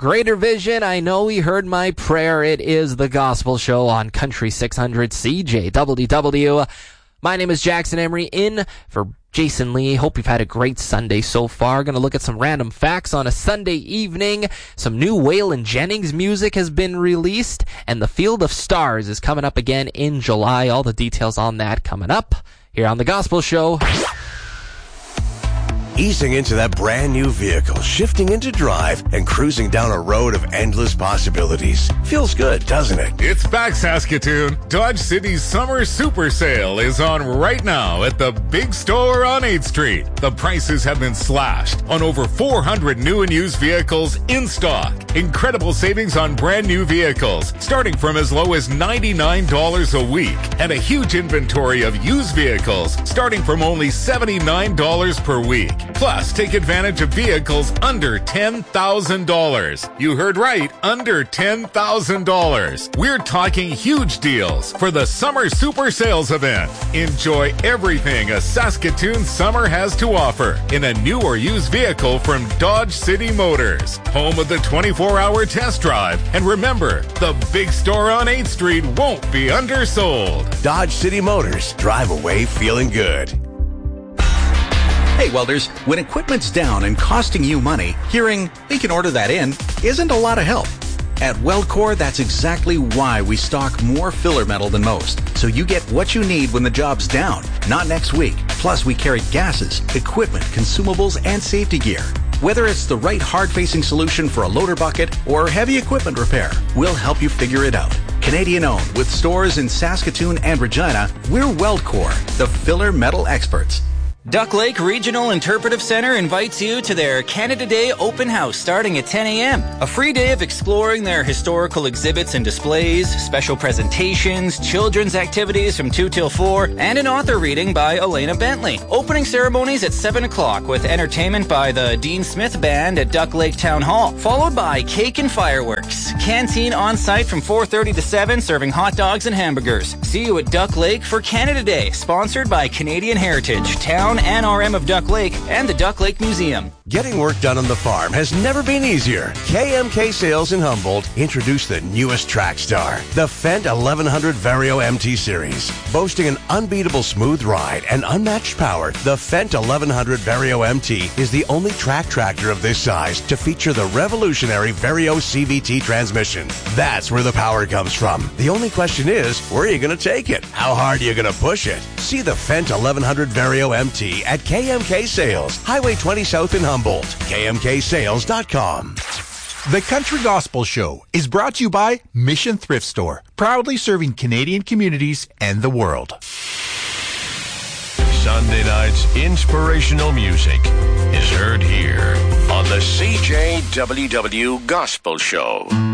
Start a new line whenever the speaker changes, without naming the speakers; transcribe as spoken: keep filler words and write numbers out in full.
Greater Vision, I know he heard my prayer. It is the Gospel Show on Country six hundred C J W W. My name is Jackson Emery, in for Jason Lee. Hope you've had a great Sunday so far. Going to look at some random facts on a Sunday evening. Some new Waylon Jennings music has been released, and The Field of Stars is coming up again in July. All the details on that coming up here on the Gospel Show.
Easing into that brand new vehicle, shifting into drive, and cruising down a road of endless possibilities. Feels good, doesn't it?
It's back, Saskatoon. Dodge City's Summer Super Sale is on right now at the Big Store on eighth Street. The prices have been slashed on over four hundred new and used vehicles in stock. Incredible savings on brand new vehicles, starting from as low as ninety-nine dollars a week. And a huge inventory of used vehicles, starting from only seventy-nine dollars per week. Plus, take advantage of vehicles under ten thousand dollars. You heard right, under ten thousand dollars. We're talking huge deals for the Summer Super Sales event. Enjoy everything a Saskatoon summer has to offer in a new or used vehicle from Dodge City Motors, home of the twenty-four hour test drive. And remember, the Big Store on eighth Street won't be undersold.
Dodge City Motors. Drive away feeling good.
Hey welders, when equipment's down and costing you money, hearing, "we can order that in," isn't a lot of help. At Weldcore, that's exactly why we stock more filler metal than most, so you get what you need when the job's down, not next week. Plus, we carry gases, equipment, consumables, and safety gear. Whether it's the right hard-facing solution for a loader bucket or heavy equipment repair, we'll help you figure it out. Canadian-owned, with stores in Saskatoon and Regina, we're Weldcore, the filler metal experts.
Duck Lake Regional Interpretive Center invites you to their Canada Day open house starting at ten a.m. A free day of exploring their historical exhibits and displays, special presentations, children's activities from two till four, and an author reading by Elena Bentley. Opening ceremonies at seven o'clock with entertainment by the Dean Smith Band at Duck Lake Town Hall, followed by cake and fireworks. Canteen on site from four thirty to seven, serving hot dogs and hamburgers. See you at Duck Lake for Canada Day, sponsored by Canadian Heritage, Town and R M of Duck Lake, and the Duck Lake Museum.
Getting work done on the farm has never been easier. K M K Sales in Humboldt introduced the newest track star, the Fendt eleven hundred Vario M T Series. Boasting an unbeatable smooth ride and unmatched power, the Fendt eleven hundred Vario M T is the only track tractor of this size to feature the revolutionary Vario C V T transmission. That's where the power comes from. The only question is, where are you going to take it? How hard are you going to push it? See the Fendt eleven hundred Vario M T at K M K Sales, Highway twenty South in Humboldt. K M K sales dot com.
The Country Gospel Show is brought to you by Mission Thrift Store, proudly serving Canadian communities and the world.
Sunday night's inspirational music is heard here on the C J W W Gospel Show.